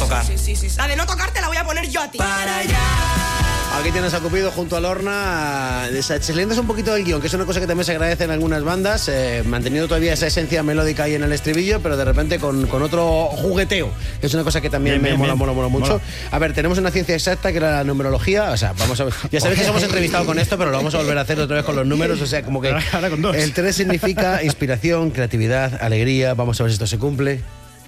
tocar. Sí. La de no tocarte la voy a poner yo a ti. Para allá. Aquí tienes a Cupido junto a Lorna, saliéndose un poquito del guión, que es una cosa que también se agradece en algunas bandas, manteniendo todavía esa esencia melódica ahí en el estribillo, pero de repente con otro jugueteo, que es una cosa que también me mola mucho. Mola. A ver, tenemos una ciencia exacta que era la numerología, o sea, vamos a ver, ya sabéis que os hemos entrevistado con esto, pero lo vamos a volver a hacer otra vez con los números, o sea, como que ahora con 2. El 3 significa inspiración, creatividad, alegría, vamos a ver si esto se cumple.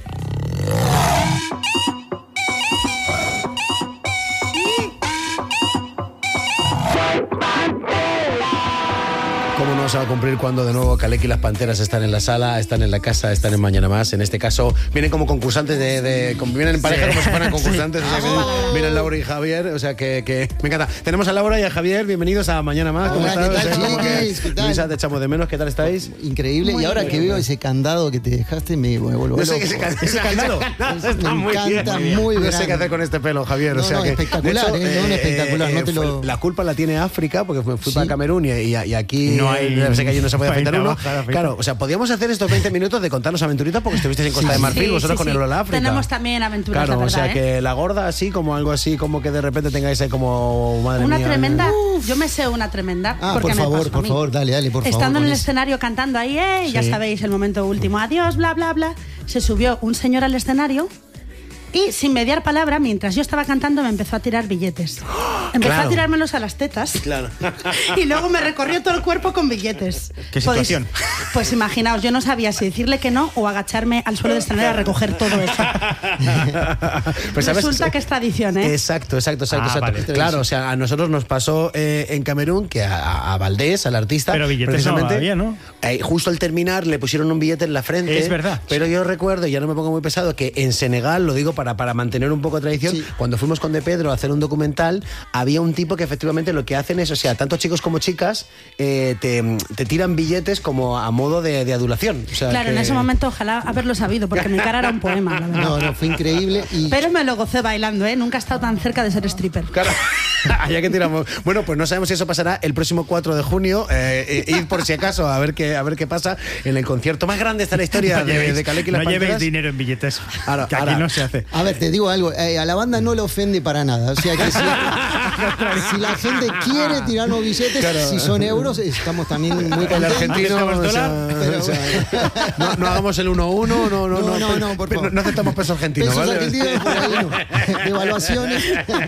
¿Cómo no se va a cumplir cuando de nuevo Kaleki y las Panteras están en la sala, están en la casa, están en Mañana Más? En este caso vienen como concursantes vienen en pareja como si fueran concursantes. O sea, que vienen Laura y Javier, o sea que me encanta. Tenemos a Laura y a Javier, bienvenidos a Mañana Más. ¿Cómo estás? ¿Qué tal? Luisa, te echamos de menos, ¿qué tal estáis? Increíble. Muy y ahora bien, que veo ese candado que te dejaste, me vuelvo loco. No sé ese candado está me encanta, bien. muy No grande. sé qué hacer con este pelo, Javier. No, o sea no, que, espectacular, de hecho, espectacular. No te lo... La culpa la tiene África, porque fui para Camerún y aquí no hay, sé que allí no se puede afeitar uno. Baja, claro, o sea, podíamos hacer estos 20 minutos de contarnos aventuritas porque estuvisteis en Costa de Marfil, vosotros con el Lola África. Tenemos también aventuras, claro, la verdad, o sea, que la gorda así, como algo así, como que de repente tengáis ahí como, madre una mía. tremenda, yo me sé una tremenda. por favor, dale, por favor. Estando en el escenario cantando ahí, ya sabéis, el momento último, adiós, bla, bla, bla, se subió un señor al escenario y sin mediar palabra, mientras yo estaba cantando, me empezó a tirar billetes. Empezó a tirármelos a las tetas. Claro. Y luego me recorrió todo el cuerpo con billetes. ¿Qué situación? Pues imaginaos, yo no sabía si decirle que no o agacharme al suelo del escenario a recoger todo eso. Pues, ¿sabes? Resulta que es tradición, ¿eh? Exacto. Vale. Claro, o sea, a nosotros nos pasó en Camerún que a Valdés, al artista, pero billetes precisamente, no había, ¿no? Justo al terminar le pusieron un billete en la frente. Es verdad. Pero yo recuerdo, y ya no me pongo muy pesado, que en Senegal, lo digo para mantener un poco de tradición, cuando fuimos con De Pedro a hacer un documental, había un tipo que efectivamente lo que hacen es, o sea, tanto chicos como chicas te tiran billetes como a modo de adulación. O sea, claro, en ese momento ojalá haberlo sabido, porque mi cara era un poema, la verdad. No, fue increíble. Pero me lo gocé bailando, ¿eh? Nunca he estado tan cerca de ser stripper. Claro, allá que tiramos. Bueno, pues no sabemos si eso pasará el próximo 4 de junio. Id por si acaso a ver qué pasa en el concierto más grande de la historia de Kaleki y las Panteras. No llevéis dinero en billetes, ahora, que aquí no se hace. A ver, te digo algo, a la banda no le ofende para nada. O sea que si la gente quiere tirarnos billetes, si son euros, estamos también muy contentos. El argentino, no hagamos el 1-1, no, por favor. No aceptamos peso argentino, pesos ¿vale? argentinos, por ahí no. Devaluaciones.